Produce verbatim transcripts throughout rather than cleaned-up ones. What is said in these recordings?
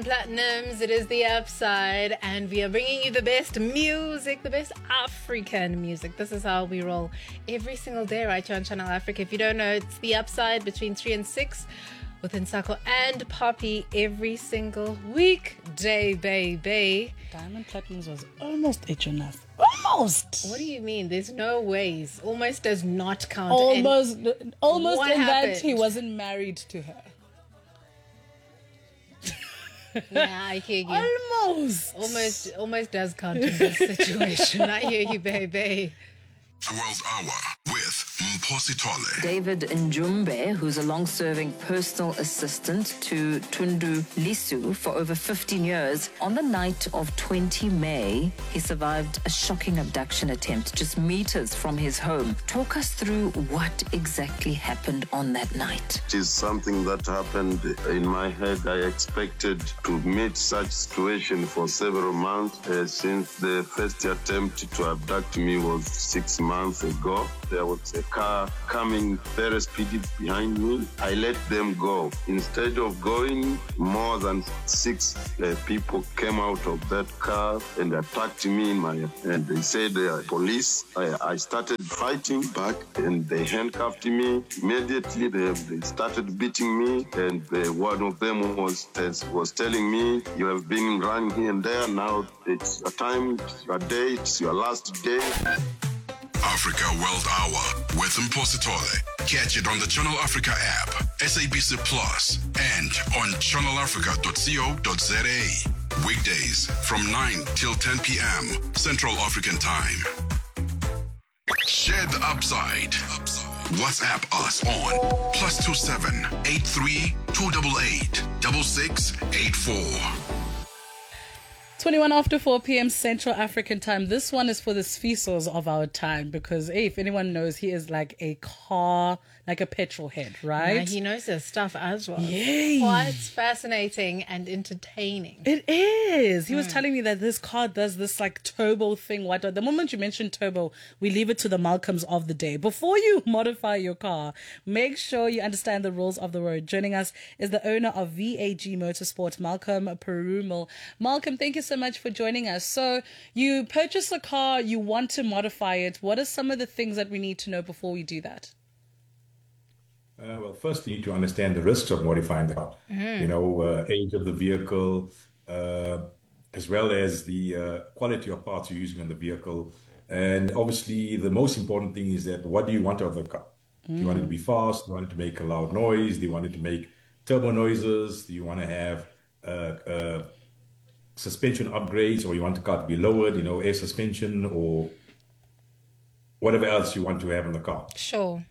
Platinums, it is the Upside, and we are bringing you the best music, the best African music. This is how we roll every single day right here on Channel Africa. If you don't know, it's the Upside between three and six with Nsako and Poppy every single weekday, baby. Diamond Platinums was almost a Jonas. Almost. What do you mean? There's no ways. Almost does not count. Almost, almost what in happened? that he wasn't married to her. Yeah, I hear you. Almost. Almost, almost does count in this situation. I hear you, baby. The World Hour with Mposi Tole. David Njumbe, who's a long-serving personal assistant to Tundu Lisu for over fifteen years, on the night of the twentieth of May, he survived a shocking abduction attempt just meters from his home. Talk us through what exactly happened on that night. It is something that happened in my head. I expected to meet such situation for several months uh, since the first attempt to abduct me was six months ago. There was a car coming very speedy behind me. I let them go. Instead of going, more than six uh, people came out of that car and attacked me in my, and they said uh, police. I, I started fighting back and they handcuffed me. Immediately they, they started beating me, and uh, one of them was was telling me, you have been running here and there, now it's your time, it's your day, it's your last day. Africa World Hour with Mposi Tole. Catch it on the Channel Africa app, S A B C Plus, and on channel africa dot co dot za. Weekdays from nine till ten p.m. Central African Time. Share the Upside. WhatsApp us on plus two seven eight three two eight eight double six eight four. twenty-one after four p.m. Central African Time. This one is for the Sfisos of our time because, hey, if anyone knows, he is like a car, like a petrol head, right? Yeah, he knows his stuff as well. Yay. Quite fascinating and entertaining. It is. He was telling me that this car does this like turbo thing. What the moment you mention turbo, we leave it to the Malcolms of the day. Before you modify your car, make sure you understand the rules of the road. Joining us is the owner of V A G Motorsport, Malcolm Perumal. Malcolm, thank you so much for joining us. So you purchase a car, you want to modify it. What are some of the things that we need to know before we do that? Uh, well, first you need to understand the risks of modifying the car. Mm-hmm. You know, uh, age of the vehicle, uh, as well as the uh, quality of parts you're using on the vehicle. And obviously, the most important thing is that what do you want out of the car? Mm. Do you want it to be fast? Do you want it to make a loud noise? Do you want it to make turbo noises? Do you want to have uh, uh, suspension upgrades, or you want the car to be lowered, you know, air suspension or whatever else you want to have in the car? Sure.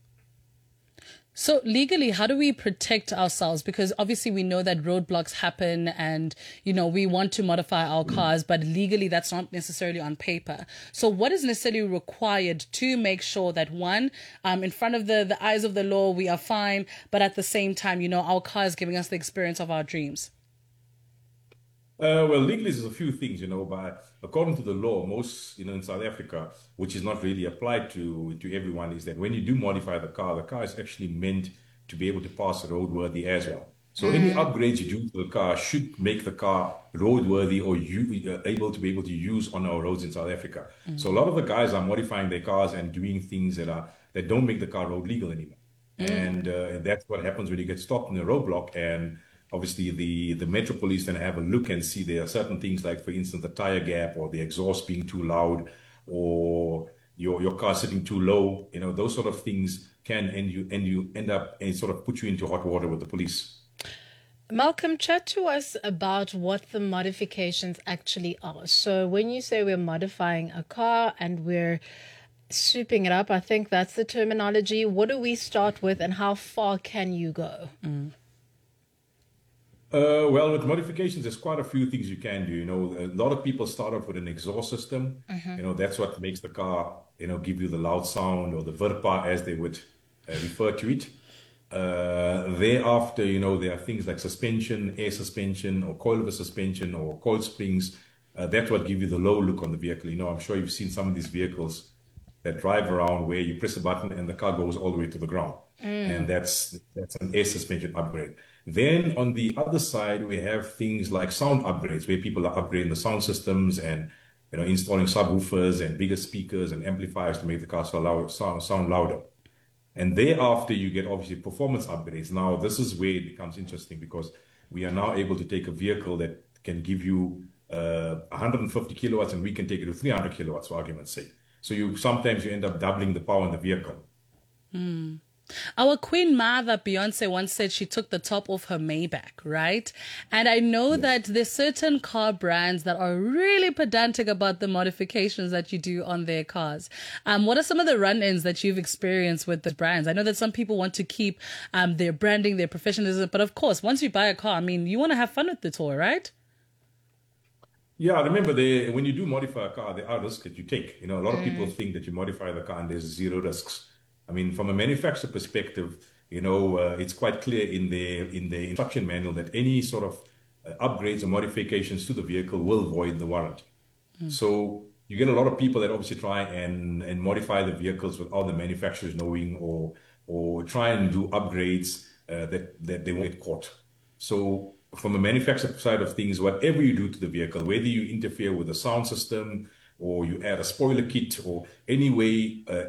So legally, how do we protect ourselves? Because obviously we know that roadblocks happen and, you know, we want to modify our cars, but legally that's not necessarily on paper. So what is necessarily required to make sure that, one, um, in front of the, the eyes of the law, we are fine, but at the same time, you know, our car is giving us the experience of our dreams? Uh, well, legally, there's a few things, you know, but according to the law, most, you know, in South Africa, which is not really applied to to everyone, is that when you do modify the car, the car is actually meant to be able to pass roadworthy as well. So mm. any upgrades you do to the car should make the car roadworthy or you, uh, able to be able to use on our roads in South Africa. Mm. So a lot of the guys are modifying their cars and doing things that are that don't make the car road legal anymore. Mm. And uh, that's what happens when you get stopped in a roadblock. And obviously, the, the Metro Police then have a look and see there are certain things like, for instance, the tire gap or the exhaust being too loud or your your car sitting too low. You know, those sort of things can end you and you end up and sort of put you into hot water with the police. Malcolm, chat to us about what the modifications actually are. So when you say we're modifying a car and we're souping it up, I think that's the terminology. What do we start with and how far can you go? Mm. Uh, well, with modifications, there's quite a few things you can do. You know, a lot of people start off with an exhaust system. Mm-hmm. You know, that's what makes the car, you know, give you the loud sound or the verpa, as they would uh, refer to it. Uh, thereafter, you know, there are things like suspension, air suspension, or coilless suspension, or coil springs. Uh, that's what give you the low look on the vehicle. You know, I'm sure you've seen some of these vehicles that drive around where you press a button and the car goes all the way to the ground. Mm. And that's that's an air suspension upgrade. Then on the other side, we have things like sound upgrades, where people are upgrading the sound systems and, you know, installing subwoofers and bigger speakers and amplifiers to make the car sound, sound, sound louder. And thereafter, you get obviously performance upgrades. Now, this is where it becomes interesting, because we are now able to take a vehicle that can give you uh, one hundred fifty kilowatts, and we can take it to three hundred kilowatts, for argument's sake. So you sometimes you end up doubling the power in the vehicle. Mm. Our Queen Mother, Beyonce, once said she took the top off her Maybach, right? And I know yes. that there's certain car brands that are really pedantic about the modifications that you do on their cars. Um, what are some of the run-ins that you've experienced with the brands? I know that some people want to keep um, their branding, their professionalism, but of course, once you buy a car, I mean, you want to have fun with the tour, right? Yeah, remember, they, when you do modify a car, there are risks that you take. You know, a lot of mm. people think that you modify the car and there's zero risks. I mean, from a manufacturer perspective, you know, uh, it's quite clear in the in the instruction manual that any sort of uh, upgrades or modifications to the vehicle will void the warranty. Mm. So you get a lot of people that obviously try and, and modify the vehicles without the manufacturers knowing, or or try and do upgrades uh, that, that they won't get caught. So from a manufacturer side of things, whatever you do to the vehicle, whether you interfere with the sound system or you add a spoiler kit or any way uh,